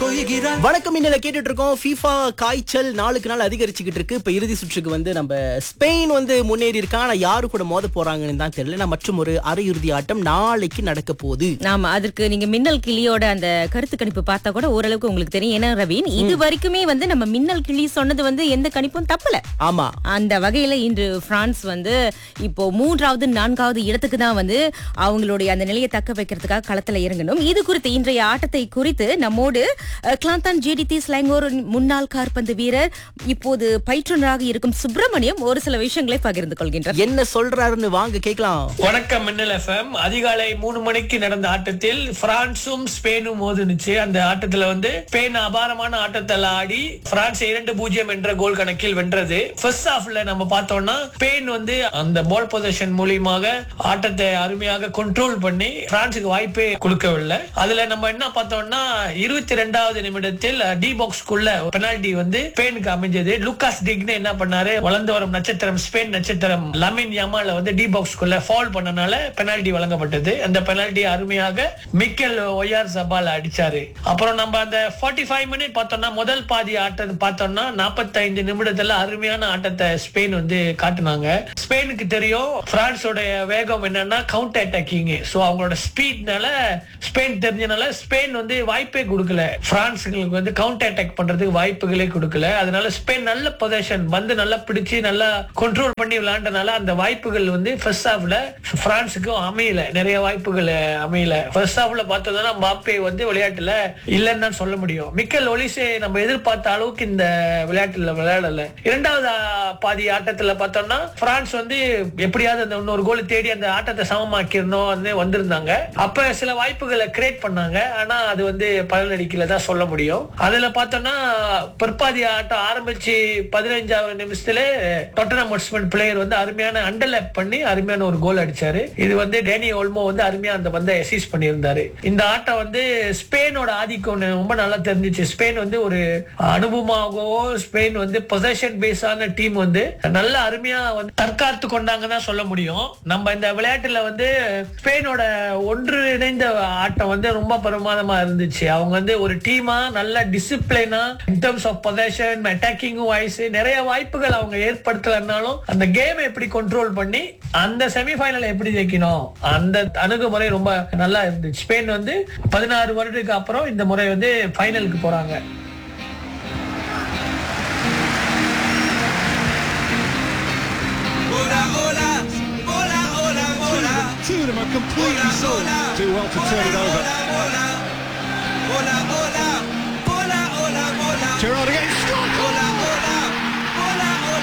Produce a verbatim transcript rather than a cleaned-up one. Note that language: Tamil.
வணக்கம் இன்னல கேட்டுட்டு இருக்கோம். FIFA காய்ச்சல் நாளுக்கு நாள் அதிகரிச்சுக்கிட்டு இருக்கு. இப்ப இறுதி சுற்றுக்கு வந்து நம்ம ஸ்பெயின் வந்து முன்னேறி இருக்கா. ஆனா யாரு கூட மோத போறாங்கன்னு தான் தெரியல. மற்றும் ஒரு அரையிறுதி ஆட்டம் நாளைக்கு நடக்க போகுது. நாம அதற்கு நீங்க மின்னல் கிளியோட அந்த கருத்து கணிப்பு பார்த்தா கூட ஓரளவுக்கு உங்களுக்கு தெரியும். ஏன்னா ரவீன், இது வரைக்குமே வந்து நம்ம மின்னல் கிளி சொன்னது வந்து எந்த கணிப்பும் தப்பல. ஆமா, அந்த வகையில இன்று பிரான்ஸ் வந்து இப்போ மூன்றாவது நான்காவது இடத்துக்கு தான் வந்து அவங்களுடைய அந்த நிலையை தக்க வைக்கிறதுக்காக களத்துல இறங்கணும். இது குறித்து இன்றைய ஆட்டத்தை குறித்து நம்மோடு கிளாந்தான் ஜேடிடி ஸ்லாங்கோர் முன்னாள் காற்பந்து வீரர், இப்போது பயிற்றுனராக இருக்கும் சுப்பிரமணியம் ஒரு சில விஷயங்களை பகிர்ந்து கொள்கின்றார். என்ன சொல்றாருன்னு வாங்க கேட்கலாம். வணக்கம் மின்னல் எஃப்எம். அதிகாலை மூணு மணிக்கு நடந்த ஆட்டத்தில் பிரான்சும் ஸ்பெயினும் மோதுனுச்சு. அந்த ஆட்டத்துல வந்து ஸ்பெயின் அபாரமான ஆட்டத்தில் ஆடி பிரான்ஸ் இரண்டு பூஜ்ஜியம் என்ற கோல் கணக்கில் வென்றது. ஃபர்ஸ்ட் ஹாஃப்ல நம்ம பார்த்தோம்னா ஸ்பெயின் வந்து அந்த பால் பொசிஷன் மூலியமாக ஆட்டத்தை அருமையாக கண்ட்ரோல் பண்ணி பிரான்சுக்கு வாய்ப்பே கொடுக்கவில்லை. அதுல நம்ம என்ன பார்த்தோம்னா இருபத்தி ரெண்டாவது நிமிடத்தில் டி பாக்ஸ்க்குள்ள பெனால்டி வந்து ஸ்பெயினுக்கு அமைஞ்சது. லூகாஸ் டிக்னே என்ன பண்ணாரு, வளர்ந்து வரும் நட்சத்திரம் ஸ்பெயின் நட்சத்திரம் லமின் யமால வந்து டி பாக்ஸ்க்குள்ள ஃபால் பண்ணனால பெனால்டி வழங்கப்பட்டது. அந்த பெனால்டி அருமையாக மிக்கேல் ஒயார் சபால் அடிச்சாரு. அப்புறம் நம்ம அந்த நாற்பத்தி ஐந்து மினிட் பார்த்தோம்னா முதல் பாதி ஆட்டம் பார்த்தோம்னா நாற்பத்தி ஐந்து நிமிடத்துல அருமையான ஆட்டத்தை ஸ்பெயின் வந்து காட்டுனாங்க. ஸ்பெயினுக்கு தெரியும் பிரான்ஸோட வேகம் என்னன்னா கவுண்டர் அட்டாக்கிங். சோ அவங்களோட ஸ்பீட்னால ஸ்பெயின் தெரிஞ்சனால ஸ்பெயின் வந்து வாய்ப்பே கொடுக்கல. பிரான்ஸுங்களுக்கு வந்து கவுண்டர் அட்டாக் பண்றதுக்கு வாய்ப்புகளே கொடுக்கல. அதனால ஸ்பெயின் நல்ல பொசிஷன் வந்து நல்லா பிடிச்சு நல்லா கண்ட்ரோல் பண்ணி விளையாண்டனால அந்த வாய்ப்புகள் வந்து ஃபர்ஸ்ட் ஹாஃப்ல பிரான்ஸுக்கும் அமையல. நிறைய வாய்ப்புகள் அமையல. ஃபர்ஸ்ட் ஹாஃப்ல பார்த்தோம்னா மாப்பே வந்து விளையாட்டுல இல்லன்னு தான் சொல்ல முடியும். மிக்கல் ஒலிசே நம்ம எதிர்பார்த்த அளவுக்கு இந்த விளையாட்டுல விளையாடல. இரண்டாவது பாதி ஆட்டத்துல பார்த்தோம்னா பிரான்ஸ் வந்து எப்படியாவது அந்த இன்னொரு கோல் தேடி அந்த ஆட்டத்தை சமமாக்கிடணும் வந்திருந்தாங்க. அப்ப சில வாய்ப்புகளை கிரியேட் பண்ணாங்க. ஆனா அது வந்து பலனடிக்கல தான் சொல்ல முடியும். அதுல பார்த்தோம்னா பிற்பாதி ஆட்டம் ஆரம்பிச்சு பதினைஞ்சாவது நிமிஷத்துல டொட்டனம் ஹாட்ஸ்பர் பிளேயர் வந்து அருமையான அண்டர்லேப் பண்ணி அருமையான ஒரு கோல் அடிச்சாரு. இது வந்து டேனி ஓல்மோ வந்து அருமையா அந்த பந்தை அசீஸ் பண்ணியிருந்தாரு. இந்த ஆட்டம் வந்து ஸ்பெயினோட ஆதிக்கம் ரொம்ப நல்லா தெரிஞ்சிச்சு. ஸ்பெயின் வந்து ஒரு அனுபவமாகவோ ஸ்பெயின் வந்து பொசிஷன் பேஸான டீம் வந்து நல்ல அருமையா வந்து தற்காத்து கொண்டாங்க தான் சொல்ல முடியும். நம்ம இந்த விளையாட்டுல வந்து ஸ்பெயினோட ஒன்று இணைந்த ஆட்டம் வந்து ரொம்ப பிரமாதமா இருந்துச்சு. அவங்க வந்து ஒரு டீமா நல்ல டிசிப்ளினா in terms of position attacking wise நிறைய வாய்ப்புகள் அவங்க ஏற்படுத்தலனாலும் அந்த கேம் எப்படி கண்ட்ரோல் பண்ணி அந்த செமிஃபைனல் எப்படி ஜெயிக்கணும் அந்த அணுகுமுறை ரொம்ப நல்லா இருந்துச்சு. ஸ்பெயின் வந்து பதினாறு வருடத்துக்கு அப்புறம் இந்த முறை வந்து ஃபைனலுக்கு போறாங்க. Two of them are completely sold. Too well to turn it over. Gerrard again.